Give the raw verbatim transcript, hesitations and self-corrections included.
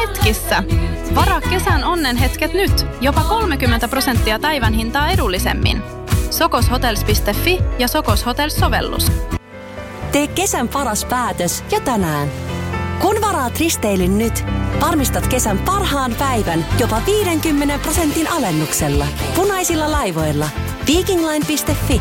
hetkissä. Varaa kesän onnenhetket nyt. Jopa kolmekymmentä prosenttia päivän hintaa edullisemmin. sokoshotels piste fi ja Sokos Hotels-sovellus. Tee kesän paras päätös jo tänään. Kun varaat risteilyn nyt, varmistat kesän parhaan päivän jopa viidenkymmenen prosentin alennuksella. Punaisilla laivoilla. Viking Line piste fi.